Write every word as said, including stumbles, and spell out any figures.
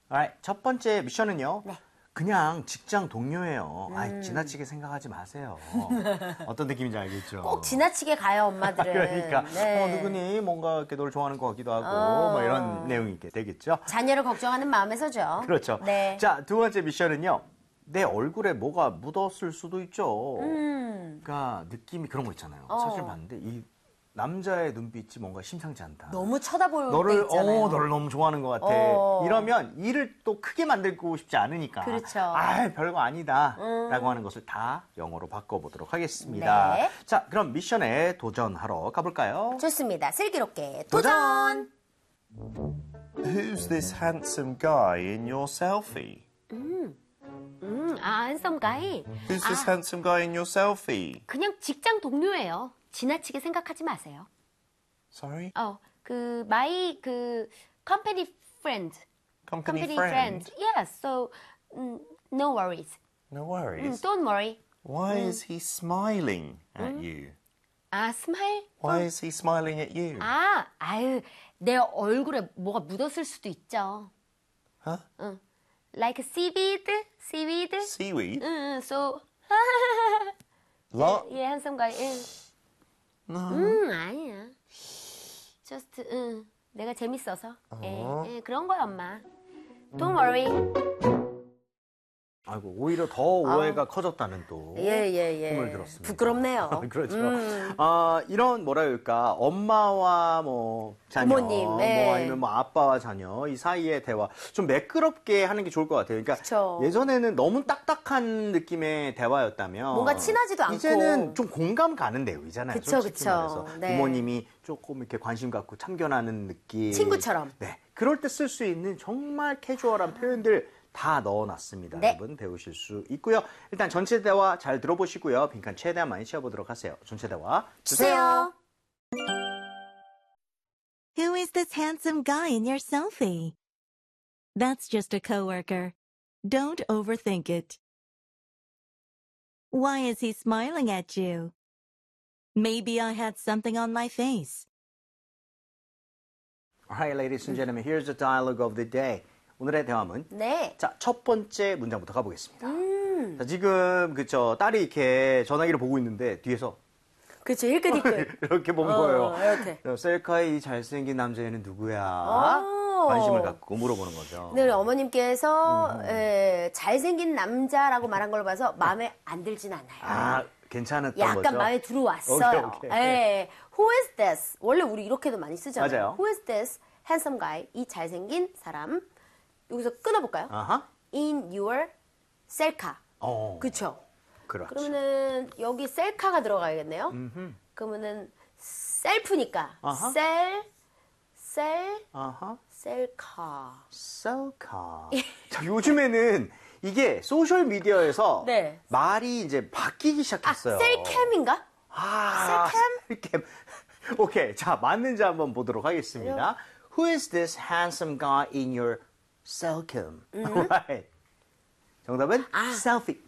Alright, 첫 번째 미션은요. 네. 그냥 직장 동료예요. 음. 아이, 지나치게 생각하지 마세요. 어떤 느낌인지 알겠죠? 꼭 지나치게 가요, 엄마들은. 그러니까 네. 어, 누구니 뭔가 이렇게 널 좋아하는 것 같기도 하고 어. 뭐 이런 내용이 되겠죠? 자녀를 걱정하는 마음에서죠. 그렇죠. 네. 자, 두 번째 미션은요. 내 얼굴에 뭐가 묻었을 수도 있죠. 음. 그러니까 느낌이 그런 거 있잖아요. 어. 사실 봤는데 이 남자의 눈빛이 뭔가 심상치 않다. 너무 쳐다볼 때 너를 있잖아요. 어 너를 너무 좋아하는 것 같아. 어. 이러면 일을 또 크게 만들고 싶지 않으니까. 그렇죠. 아 별거 아니다라고 음. 하는 것을 다 영어로 바꿔보도록 하겠습니다. 네. 자 그럼 미션에 도전하러 가볼까요? 좋습니다. 슬기롭게 도전! 도전! Who's this handsome guy in your selfie? 음, 아, 한섬 가이. Who's this 아, handsome guy in your selfie? 그냥 직장 동료예요. 지나치게 생각하지 마세요. Sorry? 어, 그 my 그 company friend. Company, company friend? friend. Yes. So um, no worries. No 음, worries. don't worry. Why is he smiling at you? 아, 스마일? Why is he smiling at you? 아, 아유, 내 얼굴에 뭐가 묻었을 수도 있죠. Huh? 응. Like seaweed, seaweed. Seaweed? 응, so. Lot? 예, handsome guy. 응. No. 음, 아니야. Just, 응. 내가 재밌어서. 예, 예, 그런 거야, 엄마. Don't worry. 아이고 오히려 더 오해가 커졌다는 또 예, 예, 예. 힘을 들었습니다. 부끄럽네요. 그렇죠. 음. 아, 이런 뭐라 그럴까 엄마와 뭐 자녀, 부모님, 예. 뭐 아니면 뭐 아빠와 자녀 이 사이의 대화 좀 매끄럽게 하는 게 좋을 것 같아요. 그러니까 그쵸. 예전에는 너무 딱딱한 느낌의 대화였다면 뭔가 친하지도 않고. 이제는 좀 공감 가는 내용이잖아요. 그쵸, 솔직히 그쵸. 말해서 네. 부모님이 조금 이렇게 관심 갖고 참견하는 느낌, 친구처럼. 네, 그럴 때 쓸 수 있는 정말 캐주얼한 표현들. 다 넣어놨습니다. 네. 여러분 배우실 수 있고요. 일단 전체 대화 잘 들어보시고요. 빈칸 최대한 많이 채워보도록 하세요. 전체 대화 주세요. Who is this handsome guy in your selfie? That's just a coworker. Don't overthink it. Why is he smiling at you? Maybe I had something on my face. Alright, ladies and gentlemen, here's the dialogue of the day. 오늘의 대화문. 네. 자, 첫 번째 문장부터 가보겠습니다. 음. 자, 지금 그쵸 딸이 이렇게 전화기를 보고 있는데 뒤에서 그렇죠. 일끝일끝. 이렇게 본 어, 거예요. 이렇게. 셀카의 이 잘생긴 남자애는 누구야? 어. 관심을 갖고 물어보는 거죠. 네, 우리 어머님께서 에, 잘생긴 남자라고 말한 걸 봐서 마음에 안 들진 않아요. 아, 괜찮았던 약간 거죠? 마음에 들어왔어요. 오케이, 오케이. 예. Who is this? 원래 우리 이렇게도 많이 쓰잖아요. 맞아요. Who is this handsome guy? 이 잘생긴 사람. 여기서 끊어볼까요? 아하. In your 셀카. 어. 그쵸? 그렇죠. 그러면은 여기 셀카가 들어가야겠네요. 음흠. 그러면은 셀프니까 아하. 셀, 셀, 아하. 셀카. 셀카. 자, 요즘에는 이게 소셜 미디어에서 네. 말이 이제 바뀌기 아, 시작했어요. 셀캠인가? 아, 셀캠? 오케이. 자, 맞는지 한번 보도록 하겠습니다. Who is this handsome guy in your 셀캠? Right. 정답은 아. selfie.